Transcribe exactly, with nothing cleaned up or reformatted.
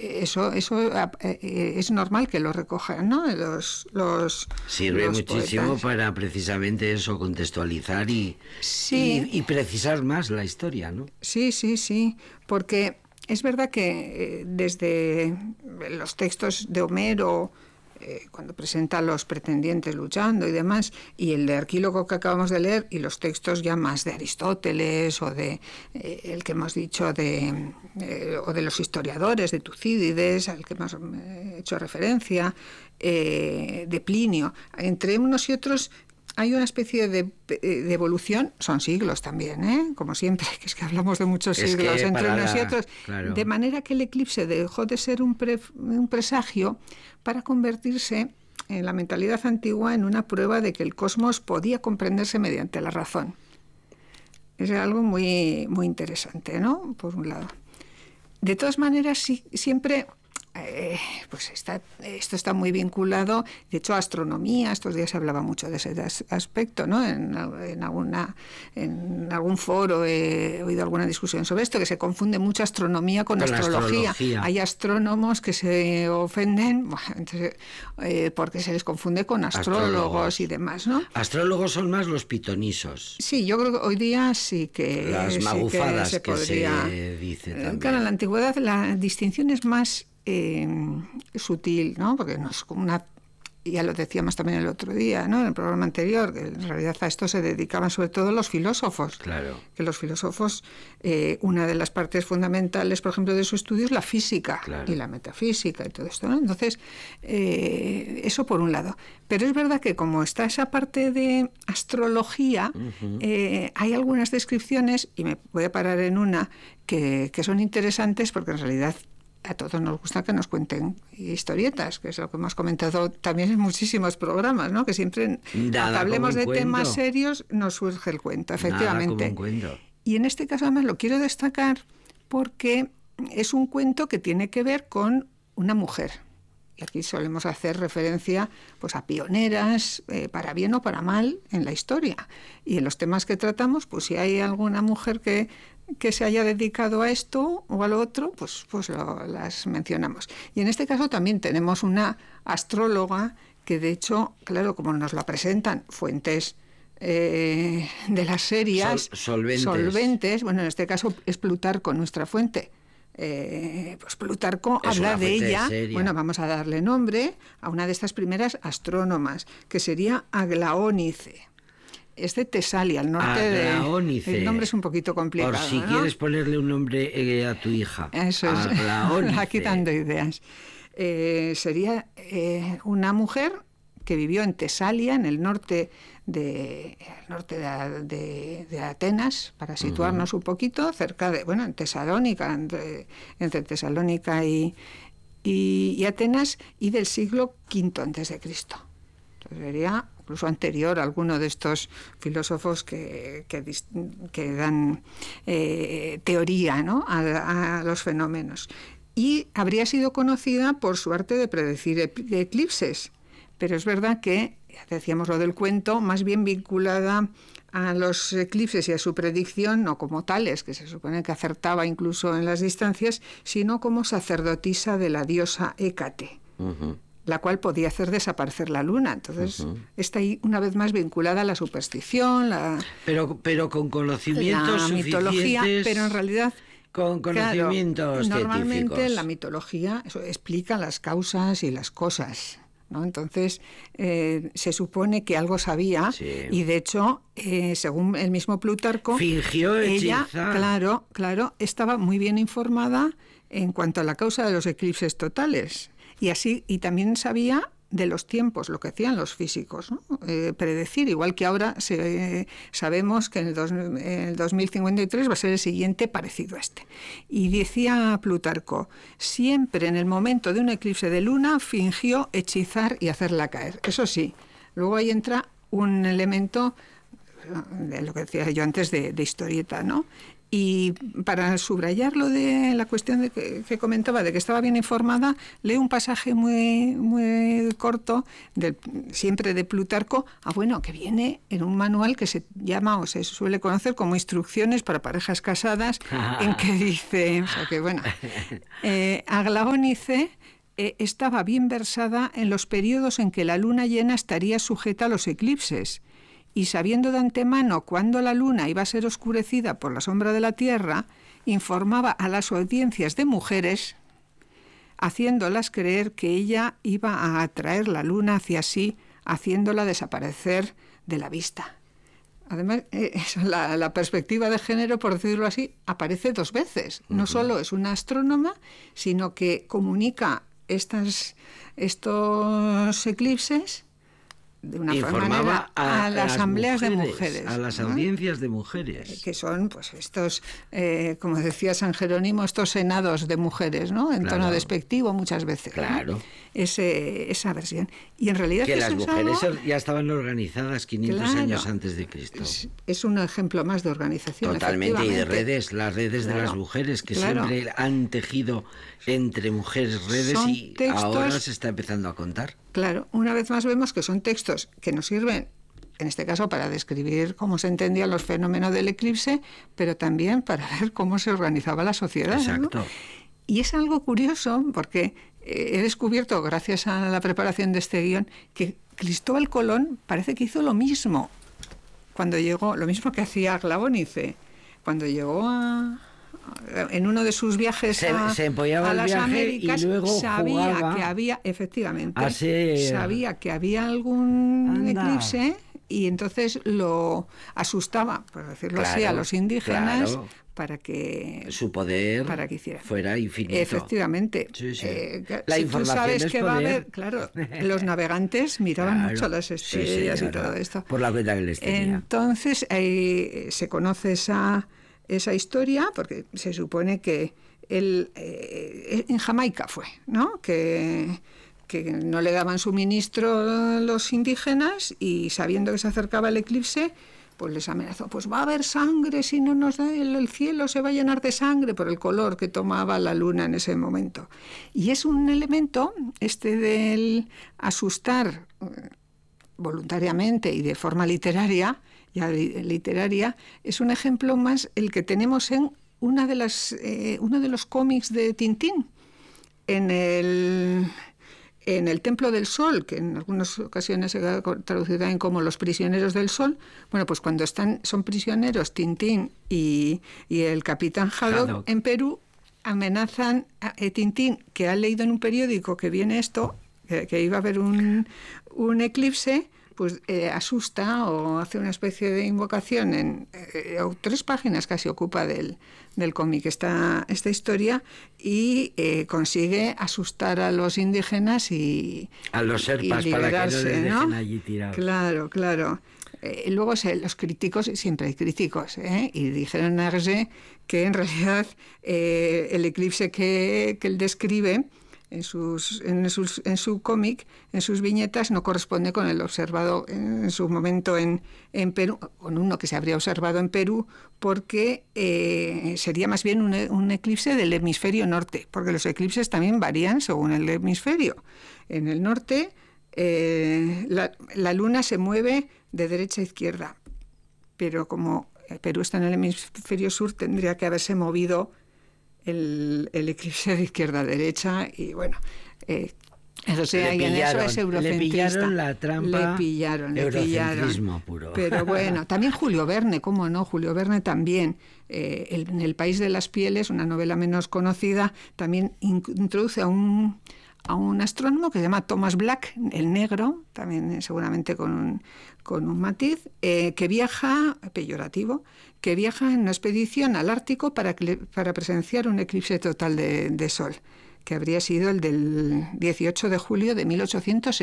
eso eso eh, es normal que lo recojan, ¿no? Los, los Sirve los muchísimo poetas. para precisamente eso, contextualizar y, sí. y, y precisar más la historia, ¿no? Sí, sí, sí, porque es verdad que eh, desde los textos de Homero, eh, cuando presenta a los pretendientes luchando y demás, y el de Arquílogo que acabamos de leer, y los textos ya más de Aristóteles o de eh, el que hemos dicho de eh, o de los historiadores, de Tucídides, al que hemos eh, hecho referencia, eh, de Plinio, entre unos y otros hay una especie de, de evolución, son siglos también, ¿eh? Como siempre, que es que hablamos de muchos es siglos entre unos la, y otros, claro. de manera que el eclipse dejó de ser un, pre, un presagio para convertirse en la mentalidad antigua en una prueba de que el cosmos podía comprenderse mediante la razón. Es algo muy, muy interesante, ¿no? Por un lado. De todas maneras, sí, siempre... Eh, pues está, esto está muy vinculado, de hecho, a astronomía. Estos días se hablaba mucho de ese aspecto, ¿no? En, en, alguna, en algún foro he oído alguna discusión sobre esto, que se confunde mucho astronomía con, con astrología. astrología. Hay astrónomos que se ofenden bueno, entonces, eh, porque se les confunde con astrólogos, astrólogos y demás, ¿no? Astrólogos son más los pitonisos. Sí, yo creo que hoy día sí que las magufadas sí que se que podría, se dice también. Claro, en la antigüedad la distinción es más Eh, sutil, ¿no? Porque no es como una, ya lo decíamos también el otro día, ¿no? En el programa anterior, que en realidad a esto se dedicaban sobre todo los filósofos. Claro. Que los filósofos, eh, una de las partes fundamentales, por ejemplo, de su estudio es la física, claro, y la metafísica y todo esto, ¿no? Entonces, eh, eso por un lado. Pero es verdad que como está esa parte de astrología, uh-huh. eh, hay algunas descripciones, y me voy a parar en una, que, que son interesantes porque en realidad a todos nos gusta que nos cuenten historietas, que es lo que hemos comentado también en muchísimos programas, ¿no? Que siempre Nada hablemos de cuento. temas serios nos surge el cuento, efectivamente. Nada como un cuento. Y en este caso además lo quiero destacar porque es un cuento que tiene que ver con una mujer. Y aquí solemos hacer referencia pues a pioneras, eh, para bien o para mal, en la historia. Y en los temas que tratamos, pues si hay alguna mujer que que se haya dedicado a esto o a lo otro, pues, pues lo, las mencionamos. Y en este caso también tenemos una astróloga que, de hecho, claro, como nos la presentan fuentes eh, de las serias, Sol, solventes. solventes, bueno, en este caso es Plutarco nuestra fuente. Eh, pues Plutarco es habla de ella, seria. Bueno, vamos a darle nombre a una de estas primeras astrónomas, que sería Aglaónice. Es de Tesalia, al norte Aglaónice. de... El nombre es un poquito complicado, Por si ¿no? quieres ponerle un nombre eh, a tu hija. Eso es. Aglaónice. Aquí dando ideas. Eh, sería eh, una mujer que vivió en Tesalia, en el norte de, el norte de, de, de Atenas, para situarnos uh-huh. un poquito, cerca de, bueno, en Tesalónica, entre, entre Tesalónica y, y, y Atenas, y del siglo quinto antes de Cristo. Entonces sería incluso anterior a alguno de estos filósofos que, que, que dan eh, teoría, ¿no? a, a los fenómenos. Y habría sido conocida por su arte de predecir eclipses. Pero es verdad que, ya decíamos lo del cuento, más bien vinculada a los eclipses y a su predicción, no como tales, que se supone que acertaba incluso en las distancias, sino como sacerdotisa de la diosa Hécate. Uh-huh. La cual podía hacer desaparecer la luna. Entonces, uh-huh. está ahí una vez más vinculada a la superstición, la... Pero, pero con conocimientos la mitología, pero en realidad... Con conocimientos claro, normalmente científicos. La mitología eso, explica las causas y las cosas, ¿no? Entonces, eh, se supone que algo sabía, sí. y de hecho, eh, según el mismo Plutarco... Fingió ella, hechizar. claro, claro, estaba muy bien informada en cuanto a la causa de los eclipses totales. Y así, y también sabía de los tiempos, lo que hacían los físicos, ¿no? Eh, predecir, igual que ahora se, eh, sabemos que en el, dos, en el dos mil cincuenta y tres va a ser el siguiente parecido a este. Y decía Plutarco, siempre en el momento de un eclipse de luna fingió hechizar y hacerla caer. Eso sí, luego ahí entra un elemento, de lo que decía yo antes, de, de historieta, ¿no? Y para subrayar lo de la cuestión de que, que comentaba, de que estaba bien informada, leo un pasaje muy, muy corto, del, siempre de Plutarco, ah, bueno, que viene en un manual que se llama, o se suele conocer como Instrucciones para parejas casadas, en que dice, o sea que bueno, eh, Aglaónice eh, estaba bien versada en los periodos en que la luna llena estaría sujeta a los eclipses, y sabiendo de antemano cuándo la luna iba a ser oscurecida por la sombra de la Tierra, informaba a las audiencias de mujeres, haciéndolas creer que ella iba a atraer la luna hacia sí, haciéndola desaparecer de la vista. Además, eh, la, la perspectiva de género, por decirlo así, aparece dos veces. No uh-huh. solo es una astrónoma, sino que comunica estas, estos eclipses de una Informaba manera a, a las asambleas mujeres, de mujeres, a las ¿no? audiencias de mujeres, que son pues estos, eh, como decía San Jerónimo, estos senados de mujeres, ¿no? En claro. tono despectivo muchas veces. Claro. ¿no? Ese, esa versión. Y en realidad que eso las es mujeres algo... ya estaban organizadas quinientos claro. años antes de Cristo. Es, es un ejemplo más de organización. Totalmente, y de redes, las redes claro. de las mujeres que claro. siempre han tejido entre mujeres redes son y textos, ahora se está empezando a contar. Claro, una vez más vemos que son textos que nos sirven, en este caso para describir cómo se entendían los fenómenos del eclipse, pero también para ver cómo se organizaba la sociedad. Exacto. ¿no? Y es algo curioso porque eh, he descubierto, gracias a la preparación de este guión, que Cristóbal Colón parece que hizo lo mismo cuando llegó, lo mismo que hacía Aglaónice, cuando llegó a... en uno de sus viajes se, a, se a las Américas, y luego sabía que había, efectivamente, ser... sabía que había algún Anda. eclipse y entonces lo asustaba, por decirlo claro, así, a los indígenas claro. para que su poder para que hicieran. fuera infinito. Efectivamente. Sí, sí. Eh, la si información tú sabes es que poder. va a haber, claro, los navegantes miraban claro. mucho las estrellas sí, sí, y todo esto. Por la cuenta que les tenía. Entonces eh, se conoce esa esa historia, porque se supone que él eh, en Jamaica fue, ¿no? Que, que no le daban suministro los indígenas y sabiendo que se acercaba el eclipse, pues les amenazó, pues va a haber sangre, si no nos da el, el cielo se va a llenar de sangre por el color que tomaba la luna en ese momento. Y es un elemento, este del asustar voluntariamente y de forma literaria, ya literaria, es un ejemplo más el que tenemos en una de las, eh, uno de los cómics de Tintín, en el, en el Templo del Sol, que en algunas ocasiones se ha traducido también como Los prisioneros del Sol. Bueno, pues cuando están son prisioneros Tintín y, y el capitán Haddock, Haddock en Perú, amenazan a eh, Tintín, que ha leído en un periódico que viene esto, que, que iba a haber un, un eclipse, pues eh, asusta o hace una especie de invocación en eh, tres páginas casi ocupa del, del cómic esta, esta historia y eh, consigue asustar a los indígenas y a los serpas para que no les dejen ¿no? allí tirados. Claro, claro. Eh, luego se, los críticos, siempre hay críticos, ¿eh? Y dijeron a Hergé que en realidad eh, el eclipse que, que él describe en, sus, en, sus, en su cómic, en sus viñetas, no corresponde con el observado en su momento en, en Perú, con uno que se habría observado en Perú, porque eh, sería más bien un, un eclipse del hemisferio norte, porque los eclipses también varían según el hemisferio. En el norte, eh, la, la luna se mueve de derecha a izquierda, pero como Perú está en el hemisferio sur, tendría que haberse movido El, el eclipse de izquierda a derecha y bueno, eh, eso sí, le en eso es eurocentrista. Le pillaron la trampa. Le pillaron, le pillaron. Puro. Pero bueno, también Julio Verne, ¿cómo no? Julio Verne también, eh, el, en El país de las pieles, una novela menos conocida, también in, introduce a un a un astrónomo que se llama Thomas Black, el negro, también eh, seguramente con un, con un matiz, eh, que viaja, peyorativo, que viaja en una expedición al Ártico para, para presenciar un eclipse total de, de sol, que habría sido el del dieciocho de julio de mil ochocientos